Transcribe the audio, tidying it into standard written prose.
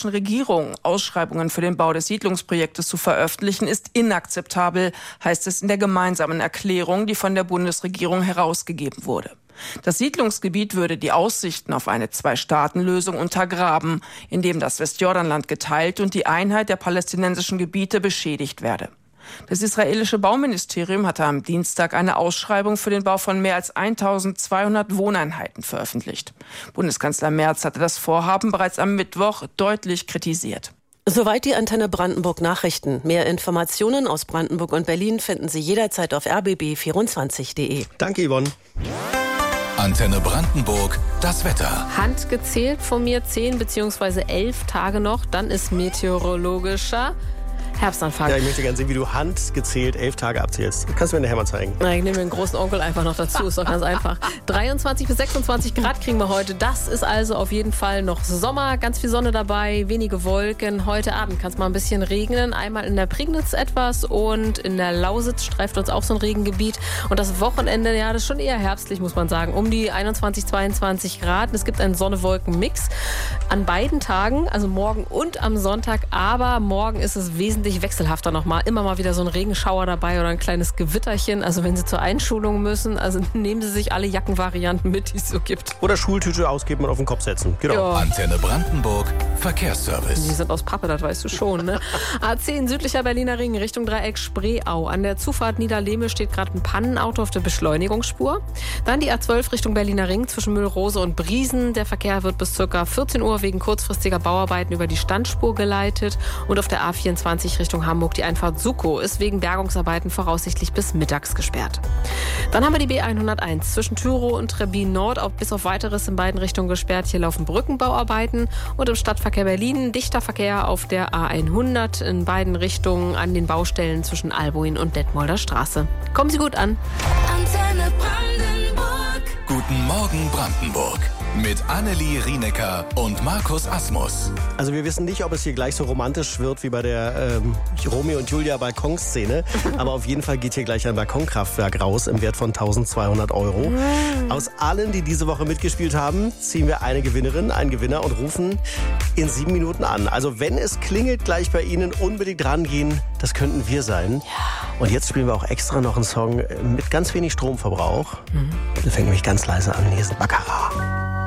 bayerischen Regierung, Ausschreibungen für den Bau des Siedlungsprojektes zu veröffentlichen, ist inakzeptabel, heißt es in der gemeinsamen Erklärung, die von der Bundesregierung herausgegeben wurde. Das Siedlungsgebiet würde die Aussichten auf eine Zwei-Staaten-Lösung untergraben, indem das Westjordanland geteilt und die Einheit der palästinensischen Gebiete beschädigt werde. Das israelische Bauministerium hatte am Dienstag eine Ausschreibung für den Bau von mehr als 1200 Wohneinheiten veröffentlicht. Bundeskanzler Merz hatte das Vorhaben bereits am Mittwoch deutlich kritisiert. Soweit die Antenne Brandenburg Nachrichten. Mehr Informationen aus Brandenburg und Berlin finden Sie jederzeit auf rbb24.de. Danke, Yvonne. Antenne Brandenburg, das Wetter. Handgezählt von mir 10 bzw. 11 Tage noch, dann ist meteorologischer Herbstanfang. Ja, ich möchte gerne sehen, wie du handgezählt 11 Tage abzählst. Kannst du mir nachher mal zeigen? Na, ich nehme den großen Onkel einfach noch dazu, ist doch ganz einfach. 23 bis 26 Grad kriegen wir heute. Das ist also auf jeden Fall noch Sommer, ganz viel Sonne dabei, wenige Wolken. Heute Abend kann es mal ein bisschen regnen. Einmal in der Prignitz etwas und in der Lausitz streift uns auch so ein Regengebiet. Und das Wochenende, ja, das ist schon eher herbstlich, muss man sagen. Um die 21, 22 Grad. Es gibt einen Sonne-Wolken-Mix an beiden Tagen, also morgen und am Sonntag. Aber morgen ist es wesentlich wechselhafter nochmal. Immer mal wieder so ein Regenschauer dabei oder ein kleines Gewitterchen. Also wenn Sie zur Einschulung müssen, also nehmen Sie sich alle Jackenvarianten mit, die es so gibt. Oder Schultüte ausgeben und auf den Kopf setzen. Genau. Ja. Antenne Brandenburg, Verkehrsservice. Die sind aus Pappe, das weißt du schon, ne? A10 südlicher Berliner Ring Richtung Dreieck Spreeau. An der Zufahrt Niederlehme steht gerade ein Pannenauto auf der Beschleunigungsspur. Dann die A12 Richtung Berliner Ring zwischen Mühlrose und Briesen. Der Verkehr wird bis ca. 14 Uhr wegen kurzfristiger Bauarbeiten über die Standspur geleitet. Und auf der A24 Richtung Hamburg die Einfahrt Suckow ist wegen Bergungsarbeiten voraussichtlich bis mittags gesperrt. Dann haben wir die B101 zwischen Thürow und Trebbin Nord bis auf Weiteres in beiden Richtungen gesperrt. Hier laufen Brückenbauarbeiten und im Stadtverkehr Berlin dichter Verkehr auf der A100 in beiden Richtungen an den Baustellen zwischen Albuin und Detmolder Straße. Kommen Sie gut an. Antenne Brandenburg. Guten Morgen Brandenburg. Mit Annelie Rienecker und Markus Asmus. Also wir wissen nicht, ob es hier gleich so romantisch wird wie bei der Romeo und Julia Balkonszene. Aber auf jeden Fall geht hier gleich ein Balkonkraftwerk raus im Wert von 1.200 €. Aus allen, die diese Woche mitgespielt haben, ziehen wir eine Gewinnerin, einen Gewinner und rufen in 7 Minuten an. Also wenn es klingelt gleich bei Ihnen, unbedingt rangehen. Das könnten wir sein. Ja. Und jetzt spielen wir auch extra noch einen Song mit ganz wenig Stromverbrauch. Der fängt nämlich ganz leise an. Hier ist Baccarat.